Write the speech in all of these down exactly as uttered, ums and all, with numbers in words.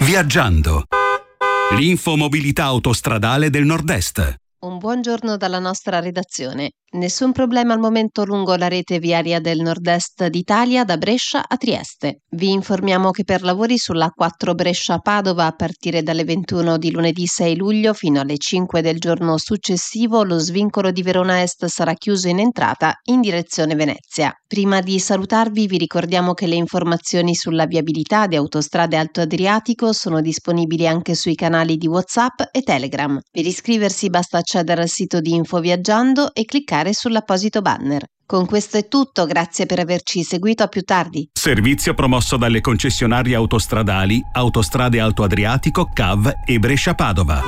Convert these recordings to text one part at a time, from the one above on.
Viaggiando. L'infomobilità autostradale del Nord-Est. Un buongiorno dalla nostra redazione. Nessun problema al momento lungo la rete viaria del nord-est d'Italia da Brescia a Trieste. Vi informiamo che per lavori sulla quattro Brescia-Padova a partire dalle ventuno di lunedì sei luglio fino alle cinque del giorno successivo lo svincolo di Verona Est sarà chiuso in entrata in direzione Venezia. Prima di salutarvi vi ricordiamo che le informazioni sulla viabilità di Autostrade Alto Adriatico sono disponibili anche sui canali di WhatsApp e Telegram. Per iscriversi basta accedere al sito di Info Viaggiando e cliccare sull'apposito banner. Con questo è tutto, grazie per averci seguito, a più tardi. Servizio promosso dalle concessionarie autostradali Autostrade Alto Adriatico, C A V e Brescia-Padova.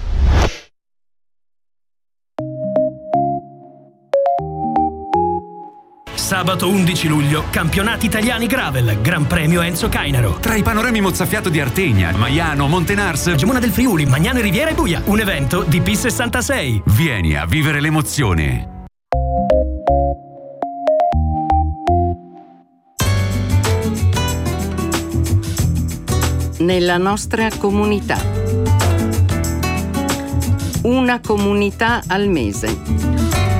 Sabato undici luglio, campionati italiani Gravel, Gran Premio Enzo Cainaro. Tra i panorami mozzafiato di Artegna, Maiano, Montenars, Gemona del Friuli, Magnano e Riviera e Buia. Un evento di P sessantasei. Vieni a vivere l'emozione. Nella nostra comunità. Una comunità al mese.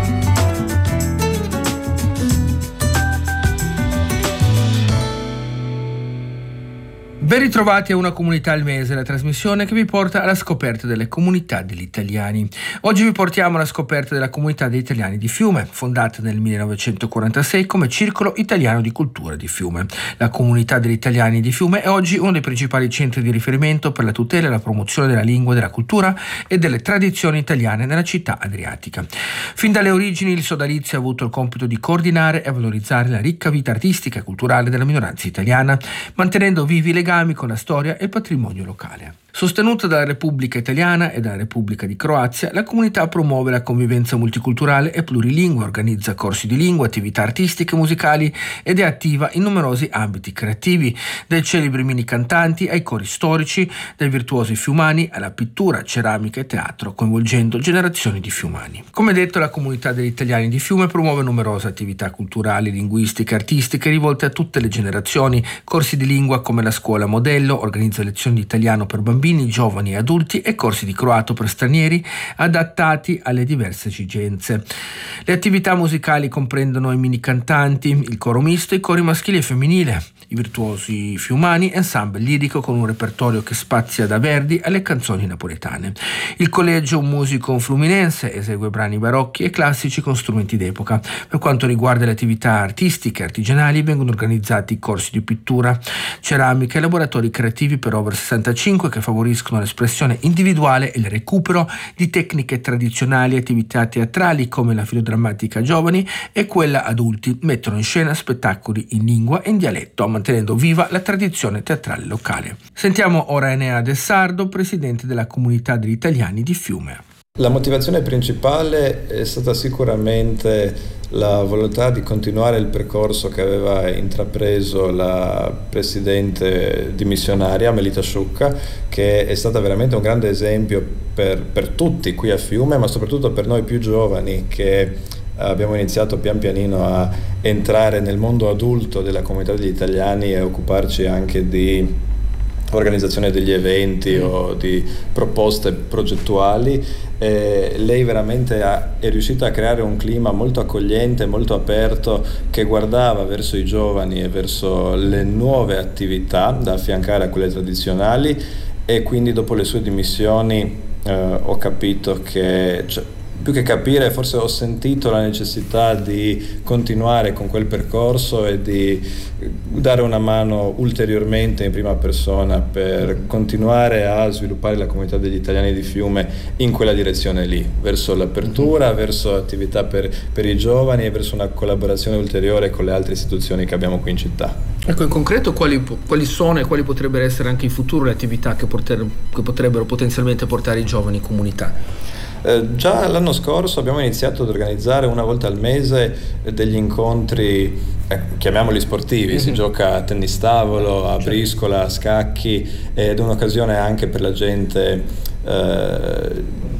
Ben ritrovati a Una Comunità al Mese, la trasmissione che vi porta alla scoperta delle comunità degli italiani. Oggi vi portiamo alla scoperta della comunità degli italiani di Fiume, fondata nel millenovecentoquarantasei come Circolo Italiano di Cultura di Fiume. La comunità degli italiani di Fiume è oggi uno dei principali centri di riferimento per la tutela e la promozione della lingua, della cultura e delle tradizioni italiane nella città adriatica. Fin dalle origini il sodalizio ha avuto il compito di coordinare e valorizzare la ricca vita artistica e culturale della minoranza italiana, mantenendo vivi i legami con la storia e il patrimonio locale. Sostenuta dalla Repubblica Italiana e dalla Repubblica di Croazia, la comunità promuove la convivenza multiculturale e plurilingue, organizza corsi di lingua, attività artistiche e musicali ed è attiva in numerosi ambiti creativi, dai celebri mini cantanti ai cori storici, dai virtuosi fiumani alla pittura, ceramica e teatro, coinvolgendo generazioni di fiumani. Come detto, la comunità degli italiani di Fiume promuove numerose attività culturali, linguistiche e artistiche rivolte a tutte le generazioni, corsi di lingua come la scuola modello, organizza lezioni di italiano per bambini, giovani e adulti e corsi di croato per stranieri adattati alle diverse esigenze. Le attività musicali comprendono i mini cantanti, il coro misto, i cori maschili e femminile, i virtuosi fiumani, ensemble lirico con un repertorio che spazia da Verdi alle canzoni napoletane. Il collegio musico fluminense esegue brani barocchi e classici con strumenti d'epoca. Per quanto riguarda le attività artistiche e artigianali vengono organizzati corsi di pittura, ceramica e laboratori creativi per over sessantacinque che favoriscono l'espressione individuale e il recupero di tecniche tradizionali. Attività teatrali come la filodrammatica giovani e quella adulti mettono in scena spettacoli in lingua e in dialetto, mantenendo viva la tradizione teatrale locale. Sentiamo ora Enea De Sardo, presidente della comunità degli italiani di Fiume. La motivazione principale è stata sicuramente la volontà di continuare il percorso che aveva intrapreso la presidente dimissionaria Melita Sciucca, che è stata veramente un grande esempio per, per tutti qui a Fiume, ma soprattutto per noi più giovani che abbiamo iniziato pian pianino a entrare nel mondo adulto della comunità degli italiani e occuparci anche di organizzazione degli eventi o di proposte progettuali. Eh, lei veramente ha, è riuscita a creare un clima molto accogliente, molto aperto, che guardava verso i giovani e verso le nuove attività da affiancare a quelle tradizionali, e quindi dopo le sue dimissioni eh, ho capito che, cioè, più che capire, forse ho sentito la necessità di continuare con quel percorso e di dare una mano ulteriormente in prima persona per continuare a sviluppare la comunità degli italiani di Fiume in quella direzione lì, verso l'apertura, verso attività per, per i giovani e verso una collaborazione ulteriore con le altre istituzioni che abbiamo qui in città. Ecco, in concreto quali, quali sono e quali potrebbero essere anche in futuro le attività che, porter, che potrebbero potenzialmente portare i giovani in comunità? Eh, già l'anno scorso abbiamo iniziato ad organizzare una volta al mese degli incontri, eh, chiamiamoli sportivi, mm-hmm. Si gioca a tennis tavolo, a briscola, a scacchi, ed è un'occasione anche per la gente eh,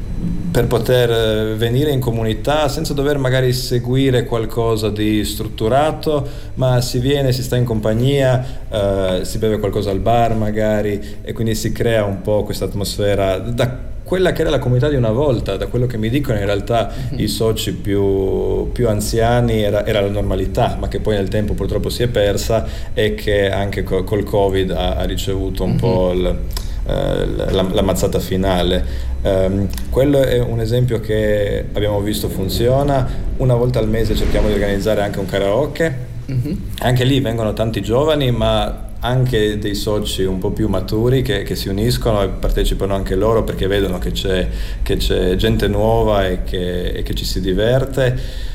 per poter venire in comunità senza dover magari seguire qualcosa di strutturato, ma si viene, si sta in compagnia, eh, si beve qualcosa al bar magari, e quindi si crea un po' questa atmosfera da quella che era la comunità di una volta. Da quello che mi dicono, in realtà mm-hmm. i soci più, più anziani era, era la normalità, ma che poi nel tempo purtroppo si è persa, e che anche col, col Covid ha, ha ricevuto un mm-hmm. po' il, uh, la, la mazzata finale. Um, quello è un esempio che abbiamo visto funziona. Una volta al mese cerchiamo di organizzare anche un karaoke. Mm-hmm. Anche lì vengono tanti giovani, ma anche dei soci un po' più maturi che, che si uniscono e partecipano anche loro, perché vedono che c'è, che c'è gente nuova e che, e che ci si diverte.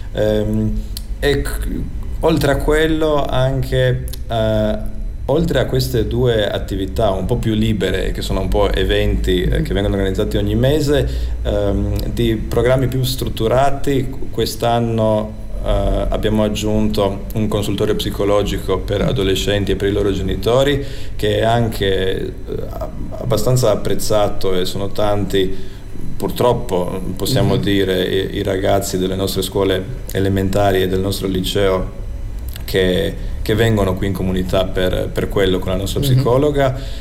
Um, e oltre a quello anche uh, oltre a queste due attività un po' più libere, che sono un po' eventi eh, che vengono organizzati ogni mese, um, di programmi più strutturati, quest'anno Uh, abbiamo aggiunto un consultorio psicologico per adolescenti e per i loro genitori, che è anche uh, abbastanza apprezzato, e sono tanti, purtroppo possiamo mm-hmm. dire, i, i ragazzi delle nostre scuole elementari e del nostro liceo che, che vengono qui in comunità per, per quello con la nostra mm-hmm. psicologa.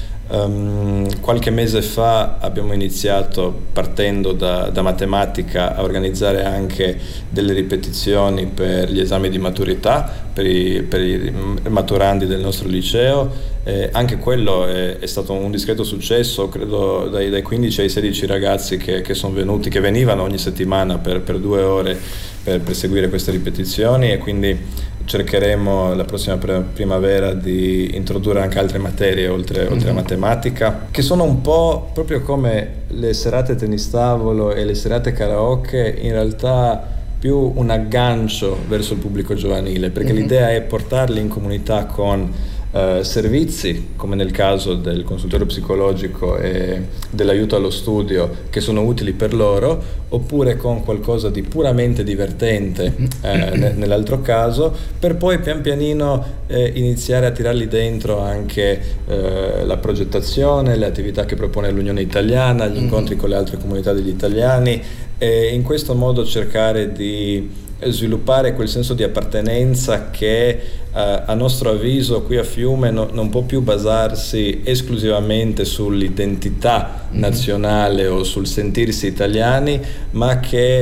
Um, qualche mese fa abbiamo iniziato, partendo da, da matematica, a organizzare anche delle ripetizioni per gli esami di maturità per i, per i maturandi del nostro liceo. Eh, anche quello è, è stato un discreto successo, credo dai, dai quindici ai sedici ragazzi che, che sono venuti, che venivano ogni settimana per, per due ore per, per seguire queste ripetizioni, e quindi cercheremo la prossima primavera di introdurre anche altre materie oltre, oltre mm-hmm. a matematica, che sono un po' proprio come le serate tennis tavolo e le serate karaoke, in realtà più un aggancio verso il pubblico giovanile, perché mm-hmm. l'idea è portarli in comunità con Uh, servizi, come nel caso del consultorio psicologico e dell'aiuto allo studio, che sono utili per loro, oppure con qualcosa di puramente divertente uh, ne- nell'altro caso, per poi pian pianino eh, iniziare a tirarli dentro anche uh, la progettazione, le attività che propone l'Unione Italiana, gli incontri con le altre comunità degli italiani, e in questo modo cercare di sviluppare quel senso di appartenenza che eh, a nostro avviso qui a Fiume no, non può più basarsi esclusivamente sull'identità mm-hmm. nazionale o sul sentirsi italiani, ma che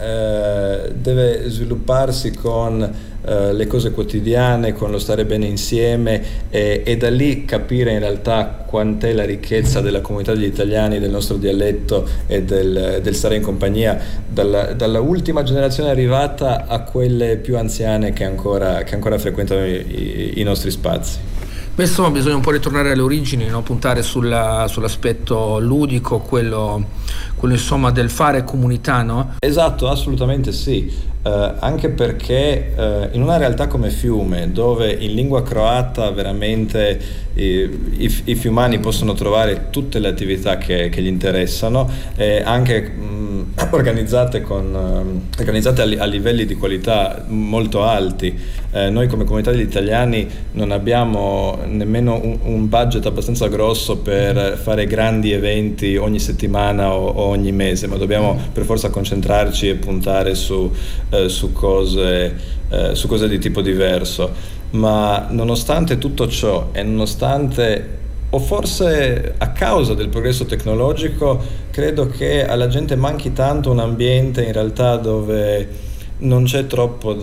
eh, deve svilupparsi con Uh, le cose quotidiane, con lo stare bene insieme, e, e da lì capire in realtà quant'è la ricchezza della comunità degli italiani, del nostro dialetto e del, del stare in compagnia, dalla, dalla ultima generazione arrivata a quelle più anziane che ancora, che ancora frequentano i, i nostri spazi. Beh, insomma, bisogna un po' ritornare alle origini, no? Puntare sulla, sull'aspetto ludico, quello, quello insomma del fare comunità, no? Esatto, assolutamente sì. Uh, anche perché uh, in una realtà come Fiume, dove in lingua croata veramente i, i, i fiumani possono trovare tutte le attività che, che gli interessano, eh, anche mh, organizzate, con, uh, organizzate a, a livelli di qualità molto alti. Eh, noi come comunità degli italiani non abbiamo nemmeno un, un budget abbastanza grosso per fare grandi eventi ogni settimana o, o ogni mese, ma dobbiamo per forza concentrarci e puntare su Eh, su cose eh, su cose di tipo diverso. Ma nonostante tutto ciò, e nonostante, o forse a causa del progresso tecnologico, credo che alla gente manchi tanto un ambiente in realtà dove non c'è troppo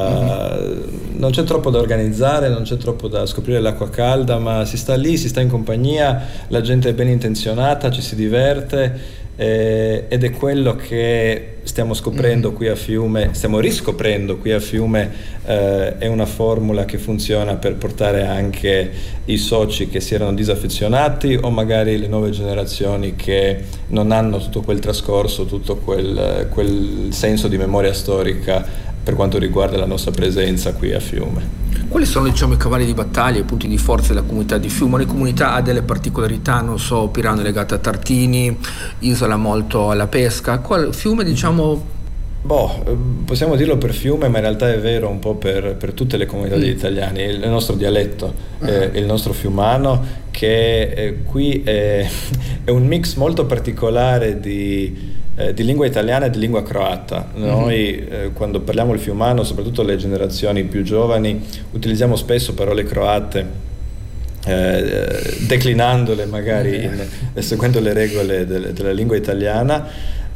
da mm-hmm. non c'è troppo da organizzare, non c'è troppo da scoprire l'acqua calda, ma si sta lì, si sta in compagnia, la gente è ben intenzionata, ci si diverte. Eh, ed è quello che stiamo scoprendo mm. qui a Fiume, stiamo riscoprendo qui a Fiume, eh, è una formula che funziona per portare anche i soci che si erano disaffezionati, o magari le nuove generazioni che non hanno tutto quel trascorso, tutto quel, quel senso di memoria storica per quanto riguarda la nostra presenza qui a Fiume. Quali sono, diciamo, i cavalli di battaglia, i punti di forza della comunità di Fiume? La comunità ha delle particolarità, non so, Pirano è legata a Tartini, Isola molto alla pesca. Qual, Fiume, diciamo... Boh, possiamo dirlo per Fiume, ma in realtà è vero un po' per, per tutte le comunità degli italiani. Il nostro dialetto, uh-huh. eh, il nostro fiumano, che eh, qui è, è un mix molto particolare di... eh, di lingua italiana e di lingua croata. Noi mm-hmm. eh, quando parliamo il fiumano, soprattutto le generazioni più giovani, utilizziamo spesso parole croate, Eh, declinandole magari in, eh, seguendo le regole del, della lingua italiana,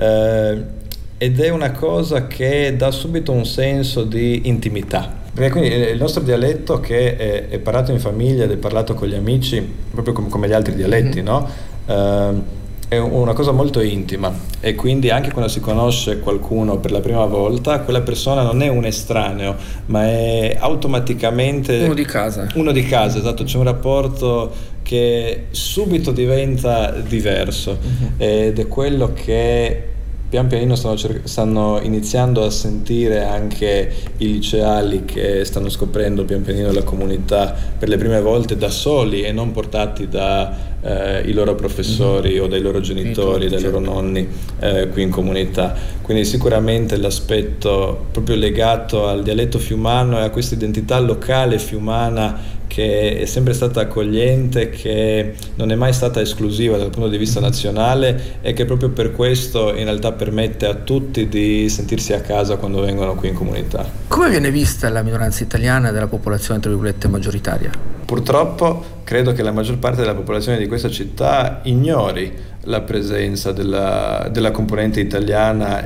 eh, ed è una cosa che dà subito un senso di intimità, perché quindi il nostro dialetto, che è, è parlato in famiglia ed è parlato con gli amici proprio come, come gli altri dialetti, mm-hmm. no? Eh, è una cosa molto intima, e quindi anche quando si conosce qualcuno per la prima volta, quella persona non è un estraneo, ma è automaticamente uno di casa. Uno di casa, esatto, c'è un rapporto che subito diventa diverso, uh-huh. ed è quello che pian pianino stanno, cer- stanno iniziando a sentire anche i liceali, che stanno scoprendo pian pianino la comunità per le prime volte da soli e non portati da eh, i loro professori mm-hmm. o dai loro genitori, dai loro nonni eh, qui in comunità. Quindi sicuramente l'aspetto proprio legato al dialetto fiumano e a questa identità locale fiumana, che è sempre stata accogliente, che non è mai stata esclusiva dal punto di vista nazionale, e che proprio per questo in realtà permette a tutti di sentirsi a casa quando vengono qui in comunità. Come viene vista la minoranza italiana della popolazione, tra virgolette, maggioritaria? Purtroppo credo che la maggior parte della popolazione di questa città ignori la presenza della, della componente italiana,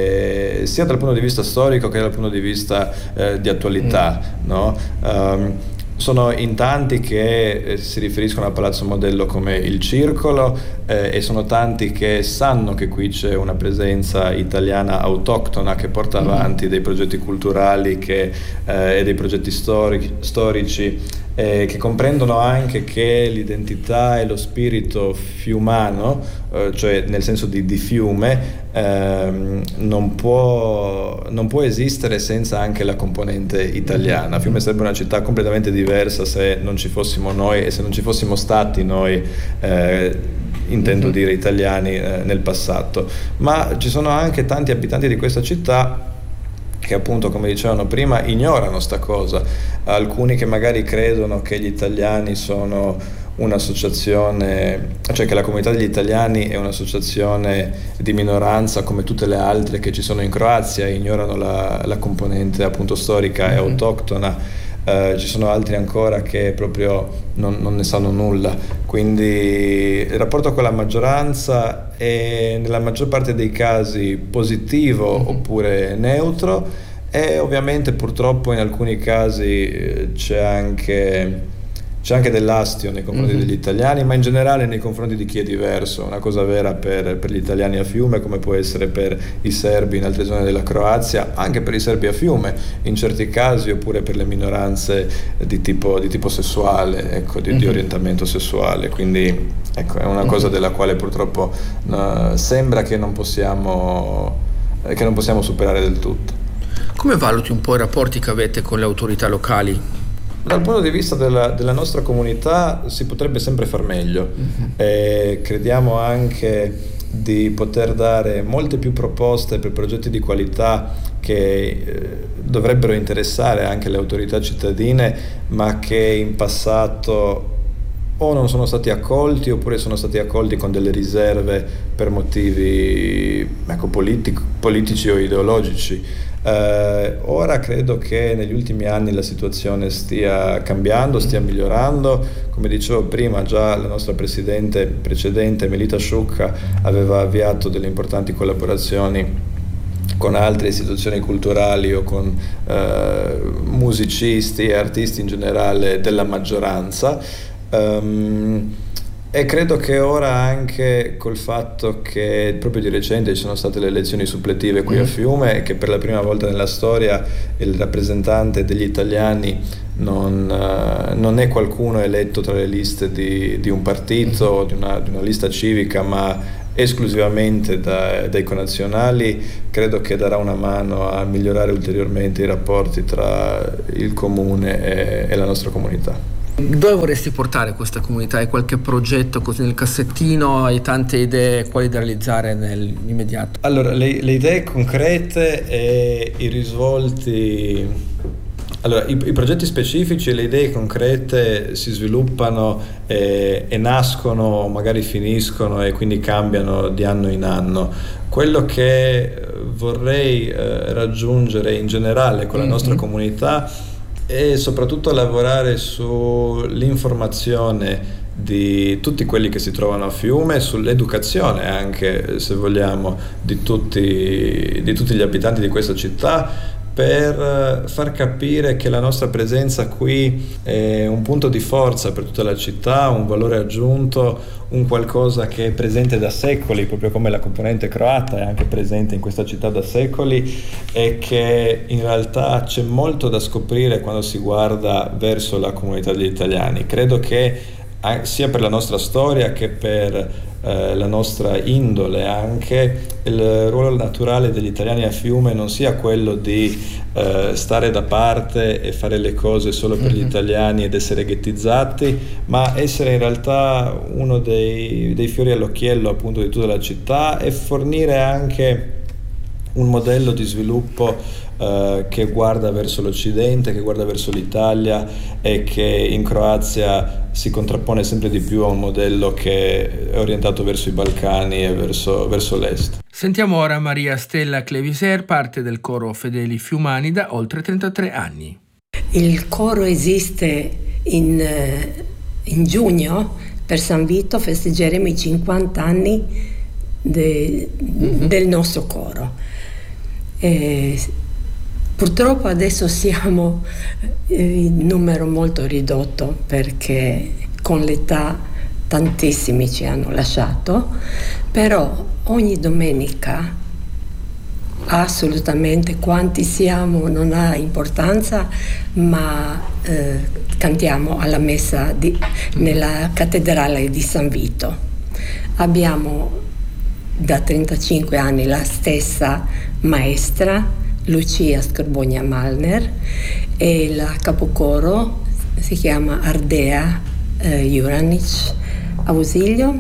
e, sia dal punto di vista storico che dal punto di vista eh, di attualità, mm. no? Um, Sono in tanti che eh, si riferiscono a Palazzo Modello come il circolo, eh, e sono tanti che sanno che qui c'è una presenza italiana autoctona che porta avanti dei progetti culturali che, eh, e dei progetti storici, storici eh, che comprendono anche che l'identità e lo spirito fiumano, eh, cioè nel senso di, di fiume, ehm, non può, non può esistere senza anche la componente italiana. Fiume sarebbe una città completamente diversa se non ci fossimo noi, e se non ci fossimo stati noi, eh, intendo dire italiani, eh, nel passato. Ma ci sono anche tanti abitanti di questa città che, appunto, come dicevano prima, ignorano sta cosa. Alcuni che magari credono che gli italiani sono un'associazione, cioè che la comunità degli italiani è un'associazione di minoranza come tutte le altre che ci sono in Croazia, ignorano la, la componente appunto storica e autoctona. Uh, ci sono altri ancora che proprio non, non ne sanno nulla, quindi il rapporto con la maggioranza è nella maggior parte dei casi positivo mm-hmm. oppure neutro, e ovviamente purtroppo in alcuni casi c'è anche c'è anche dell'astio nei confronti mm-hmm. degli italiani, ma in generale nei confronti di chi è diverso. Una cosa vera per, per gli italiani a Fiume, come può essere per i serbi in altre zone della Croazia, anche per i serbi a Fiume in certi casi, oppure per le minoranze di tipo, di tipo sessuale, ecco, di, mm-hmm. di orientamento sessuale. Quindi ecco, è una mm-hmm. cosa della quale purtroppo uh, sembra che non possiamo, eh, che non possiamo superare del tutto. Come valuti un po' i rapporti che avete con le autorità locali? Dal punto di vista della, della nostra comunità si potrebbe sempre far meglio, mm-hmm. e crediamo anche di poter dare molte più proposte per progetti di qualità che eh, dovrebbero interessare anche le autorità cittadine, ma che in passato o non sono stati accolti, oppure sono stati accolti con delle riserve per motivi ecco, politic- politici o ideologici. Eh, ora credo che negli ultimi anni la situazione stia cambiando, stia migliorando. Come dicevo prima, già la nostra presidente precedente, Melita Šuka, aveva avviato delle importanti collaborazioni con altre istituzioni culturali o con eh, musicisti e artisti in generale della maggioranza. Um, E credo che ora, anche col fatto che proprio di recente ci sono state le elezioni suppletive qui mm. a Fiume, e che per la prima volta nella storia il rappresentante degli italiani non, uh, non è qualcuno eletto tra le liste di, di un partito o di una, di una lista civica, ma esclusivamente da, dai connazionali, credo che darà una mano a migliorare ulteriormente i rapporti tra il comune e, e la nostra comunità. Dove vorresti portare questa comunità? Hai qualche progetto così nel cassettino? Hai tante idee quali da realizzare nell'immediato? Allora, le, le idee concrete e i risvolti Allora, i, i progetti specifici e le idee concrete si sviluppano eh, e nascono, magari finiscono e quindi cambiano di anno in anno. Quello che vorrei eh, raggiungere in generale con la mm-hmm. nostra comunità è soprattutto lavorare sull'informazione di tutti quelli che si trovano a Fiume, sull'educazione anche, se vogliamo, di tutti, di tutti gli abitanti di questa città, per far capire che la nostra presenza qui è un punto di forza per tutta la città, un valore aggiunto, un qualcosa che è presente da secoli, proprio come la componente croata è anche presente in questa città da secoli, e che in realtà c'è molto da scoprire quando si guarda verso la comunità degli italiani. Credo che sia per la nostra storia che per eh, la nostra indole anche, il ruolo naturale degli italiani a Fiume non sia quello di eh, stare da parte e fare le cose solo per gli italiani ed essere ghettizzati, ma essere in realtà uno dei, dei fiori all'occhiello appunto di tutta la città, e fornire anche un modello di sviluppo Uh, che guarda verso l'Occidente, che guarda verso l'Italia, e che in Croazia si contrappone sempre di più a un modello che è orientato verso i Balcani e verso, verso l'Est. Sentiamo ora Maria Stella Cleviser, parte del coro Fedeli Fiumani da oltre trentatré anni. Il coro esiste in, in giugno. Per San Vito festeggeremo i cinquanta anni de, mm-hmm. del nostro coro. E, purtroppo adesso siamo in numero molto ridotto, perché con l'età tantissimi ci hanno lasciato, però ogni domenica, assolutamente, quanti siamo non ha importanza, ma eh, cantiamo alla messa di, nella cattedrale di San Vito. Abbiamo da trentacinque anni la stessa maestra, Lucia Scorbogna Malner, e la capocoro si chiama Ardea eh, Juranic Ausilio,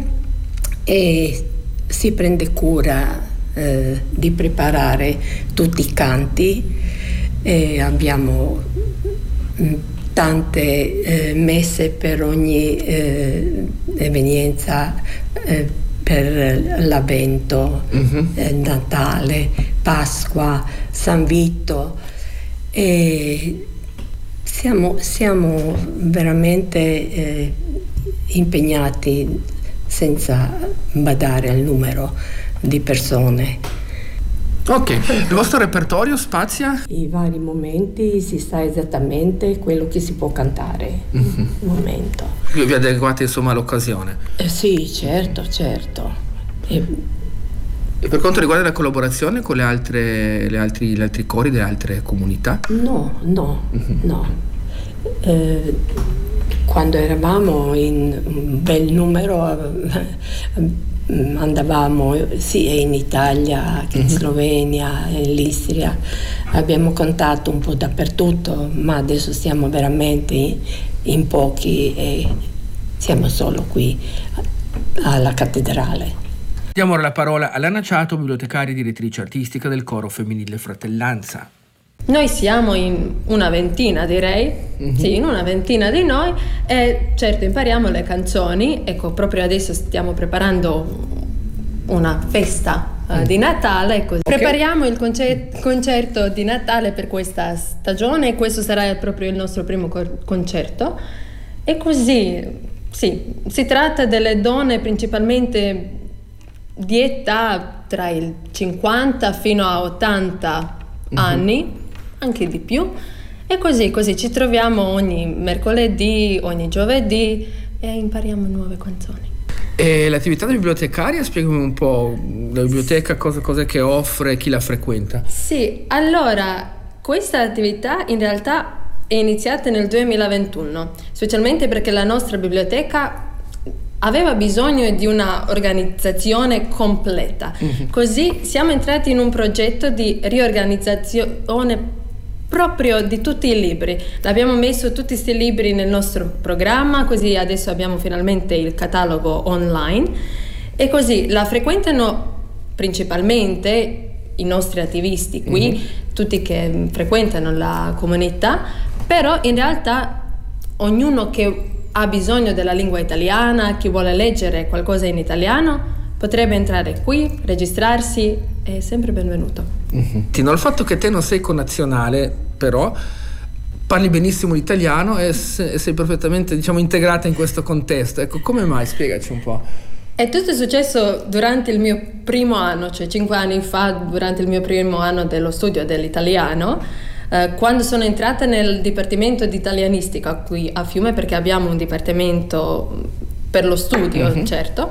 e si prende cura eh, di preparare tutti i canti, e abbiamo mh, tante eh, messe per ogni eh, evenienza, eh, per l'Avvento, mm-hmm. eh, Natale, Pasqua, San Vito, e siamo, siamo veramente eh, impegnati senza badare al numero di persone. Ok, il vostro repertorio spazia? I vari momenti, si sa esattamente quello che si può cantare, mm-hmm. il momento. Vi adeguate insomma all'occasione? Eh, sì, certo, certo. E... e per quanto riguarda la collaborazione con le altre, le altri, gli altri cori delle altre comunità? No, no, mm-hmm. no. Eh, quando eravamo in un bel numero andavamo sia in Italia che in mm-hmm. Slovenia, in Istria, abbiamo cantato un po' dappertutto, ma adesso siamo veramente in, in pochi e siamo solo qui alla cattedrale. Diamo ora la parola a Lana Ciato, bibliotecaria e direttrice artistica del coro femminile Fratellanza. Noi siamo in una ventina, direi, mm-hmm. sì, in una ventina di noi, e certo impariamo le canzoni. Ecco, proprio adesso stiamo preparando una festa uh, di Natale, così. Okay. Prepariamo il concer- concerto di Natale per questa stagione, e questo sarà proprio il nostro primo cor- concerto. E così, sì, si tratta delle donne principalmente di età tra il cinquanta fino a ottanta mm-hmm. anni, anche di più, e così così ci troviamo ogni mercoledì, ogni giovedì, e impariamo nuove canzoni. E l'attività da bibliotecaria, spiegami un po', la biblioteca cosa, cosa che offre, chi la frequenta? Sì, allora questa attività in realtà è iniziata nel duemilaventuno, specialmente perché la nostra biblioteca aveva bisogno di una organizzazione completa. Mm-hmm. Così siamo entrati in un progetto di riorganizzazione proprio di tutti i libri. Abbiamo messo tutti questi libri nel nostro programma, così adesso abbiamo finalmente il catalogo online, e così la frequentano principalmente i nostri attivisti qui, mm-hmm. tutti che frequentano la comunità, Però in realtà ognuno che ha bisogno della lingua italiana, chi vuole leggere qualcosa in italiano, potrebbe entrare qui, registrarsi, è sempre benvenuto. Mm-hmm. Tino, il fatto che te non sei connazionale, però parli benissimo l'italiano e sei perfettamente, diciamo, integrata in questo contesto. Ecco, come mai? Spiegaci un po'. E tutto è successo durante il mio primo anno, cioè cinque anni fa, durante il mio primo anno dello studio dell'italiano, eh, quando sono entrata nel dipartimento di italianistica qui a Fiume, perché abbiamo un dipartimento per lo studio, mm-hmm. certo,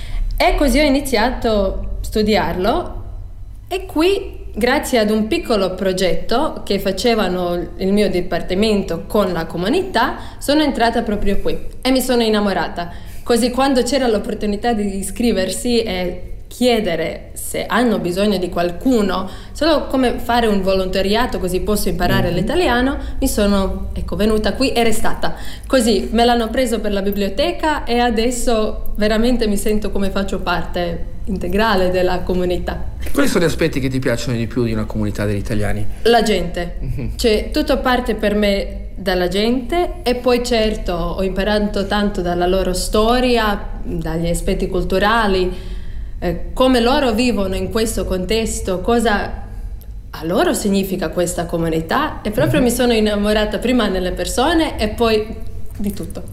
e così ho iniziato a studiarlo e qui, grazie ad un piccolo progetto che facevano il mio dipartimento con la comunità, sono entrata proprio qui e mi sono innamorata. Così quando c'era l'opportunità di iscriversi e chiedere se hanno bisogno di qualcuno, solo come fare un volontariato così posso imparare mm-hmm. l'italiano, mi sono ecco, venuta qui e restata. Così me l'hanno preso per la biblioteca e adesso veramente mi sento come faccio parte integrale della comunità. Quali sono gli aspetti che ti piacciono di più di una comunità degli italiani? La gente, mm-hmm. cioè tutto parte per me dalla gente e poi certo ho imparato tanto dalla loro storia, dagli aspetti culturali, eh, come loro vivono in questo contesto, cosa a loro significa questa comunità e proprio mm-hmm. mi sono innamorata prima delle persone e poi di tutto.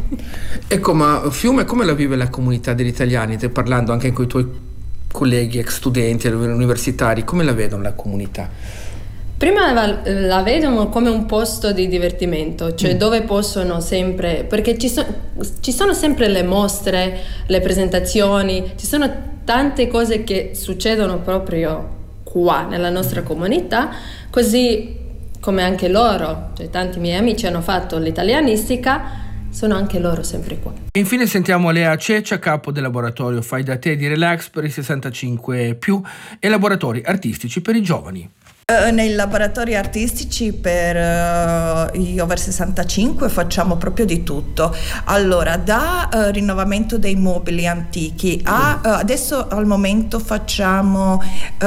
Ecco, ma Fiume come la vive la comunità degli italiani? Te parlando anche con i tuoi colleghi, ex studenti universitari, come la vedono la comunità? Prima la, la vedono come un posto di divertimento, cioè mm. dove possono sempre, perché ci, so, ci sono sempre le mostre, le presentazioni, ci sono tante cose che succedono proprio qua nella nostra comunità, così come anche loro, cioè tanti miei amici hanno fatto l'italianistica, sono anche loro sempre qua. Infine sentiamo Lea Ceccia, capo del laboratorio Fai da te di Relax per i sessantacinque più e laboratori artistici per i giovani. Nei laboratori artistici per uh, gli over sessantacinque facciamo proprio di tutto. Allora, da uh, rinnovamento dei mobili antichi a uh, adesso al momento facciamo uh,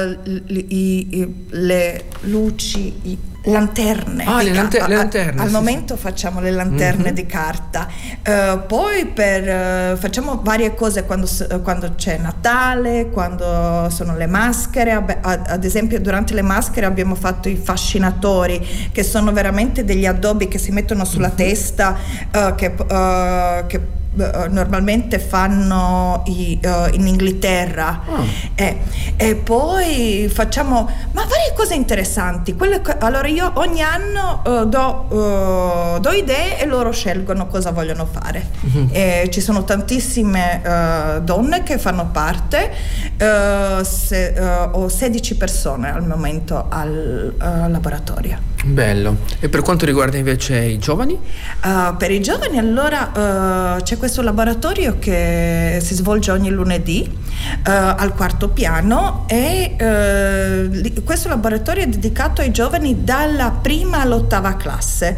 i, i, le luci, i, lanterne. Ah, le, lante- a, le lanterne. A, al sì, momento sì. facciamo le lanterne mm-hmm. di carta. Uh, poi per uh, facciamo varie cose quando, quando c'è Natale, quando sono le maschere. Ad, ad esempio, durante le maschere abbiamo fatto i fascinatori, che sono veramente degli addobbi che si mettono sulla mm-hmm. testa, uh, che, uh, che normalmente fanno i, uh, in Inghilterra oh. eh, e poi facciamo ma varie cose interessanti. Quelle, allora io ogni anno uh, do, uh, do idee e loro scelgono cosa vogliono fare. Mm-hmm. E ci sono tantissime uh, donne che fanno parte, uh, se, uh, ho sedici persone al momento al uh, laboratorio. Bello. E per quanto riguarda invece i giovani? Uh, per i giovani allora uh, c'è questo laboratorio che si svolge ogni lunedì uh, al quarto piano e uh, questo laboratorio è dedicato ai giovani dalla prima all'ottava classe.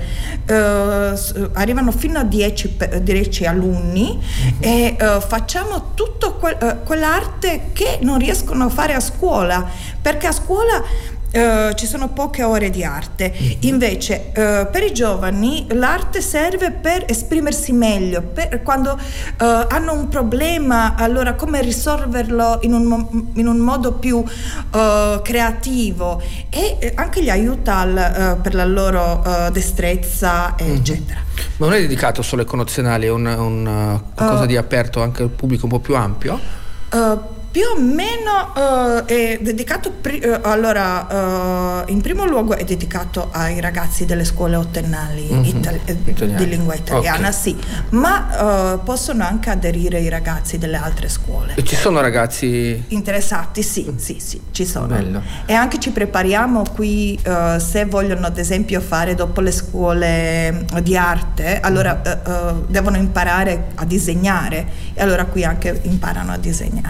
Uh, arrivano fino a dieci alunni mm-hmm. e uh, facciamo tutto que- uh, quell'arte che non riescono a fare a scuola, perché a scuola Uh, ci sono poche ore di arte. Invece uh, per i giovani l'arte serve per esprimersi meglio, per quando uh, hanno un problema, allora come risolverlo in un, mo- in un modo più uh, creativo e anche li aiuta al, uh, per la loro uh, destrezza mm-hmm. eccetera. Ma non è dedicato solo ai connazionali, è un, un qualcosa uh, di aperto anche al pubblico un po' più ampio? Uh, Più o meno uh, è dedicato, pri- uh, allora uh, in primo luogo è dedicato ai ragazzi delle scuole ottennali mm-hmm. itali- di lingua italiana, okay. sì, ma uh, possono anche aderire i ragazzi delle altre scuole. E ci sono ragazzi interessati? Sì, sì, sì, ci sono. Bello. E anche ci prepariamo qui uh, se vogliono ad esempio fare dopo le scuole di arte, allora uh, uh, devono imparare a disegnare e allora qui anche imparano a disegnare.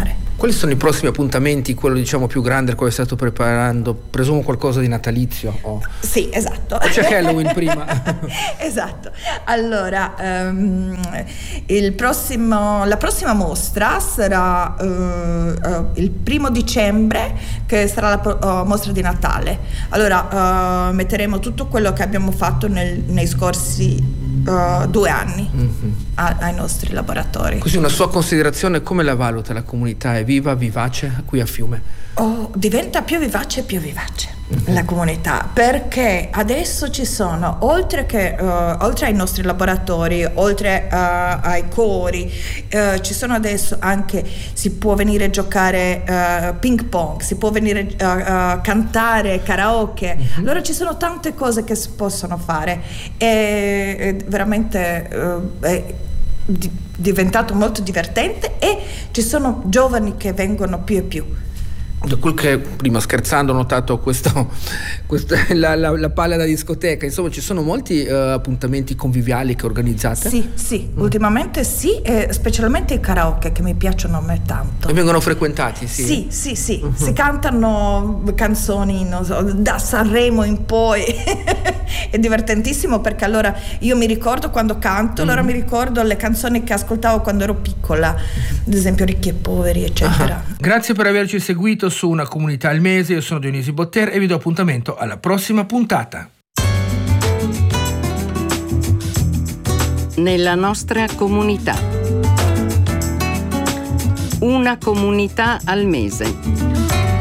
Quali sono i prossimi appuntamenti, quello diciamo più grande, quello che state preparando? Presumo qualcosa di natalizio? Oh. Sì, esatto. O c'è Halloween prima? Esatto. Allora, um, il prossimo, la prossima mostra sarà uh, uh, il primo dicembre, che sarà la uh, mostra di Natale. Allora, uh, metteremo tutto quello che abbiamo fatto nel, nei scorsi Uh, due anni mm-hmm. a, ai nostri laboratori. Così una sua considerazione, come la valuta la comunità? È viva, vivace qui a Fiume? Oh, diventa più vivace e più vivace mm-hmm. la comunità, perché adesso ci sono, oltre che uh, oltre ai nostri laboratori, oltre uh, ai cori, uh, ci sono adesso anche, si può venire a giocare uh, ping pong, si può venire a uh, uh, cantare karaoke, mm-hmm. allora ci sono tante cose che si possono fare e, e veramente uh, è di, diventato molto divertente e ci sono giovani che vengono più e più. Da quel che prima scherzando ho notato questo, questo la, la, la palla da discoteca, insomma ci sono molti uh, appuntamenti conviviali che organizzate? Sì, sì, mm. ultimamente sì, e specialmente i karaoke che mi piacciono a me tanto. E vengono frequentati, sì? Sì, sì, sì, uh-huh. si cantano canzoni, non so, da Sanremo in poi, è divertentissimo perché allora io mi ricordo quando canto, mm. allora mi ricordo le canzoni che ascoltavo quando ero piccola, ad esempio Ricchi e Poveri, eccetera. Uh-huh. Grazie per averci seguito su Una Comunità al Mese. Io sono Dionisi Botter e vi do appuntamento alla prossima puntata. Nella nostra comunità. Una comunità al mese.